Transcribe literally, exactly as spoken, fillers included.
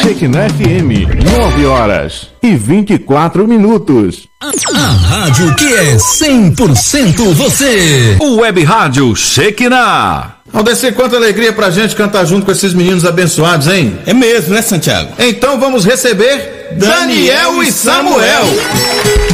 Shekinah F M, nove horas e vinte e quatro minutos. A rádio que é cem por cento você. O Web Rádio Shekinah. Aldeci, quanta alegria pra gente cantar junto com esses meninos abençoados, hein? É mesmo, né, Santiago? Então vamos receber Daniel e Samuel.